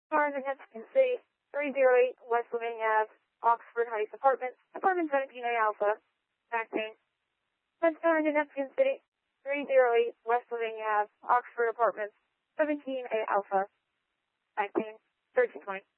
Orange Mexican City, 308 West Living Ave, Oxford Heights Apartments, Apartment 17A Alpha, Acting. Orange Mexican City, 308 West Living Ave, Oxford Apartments, 17A Alpha, Acting, 1320.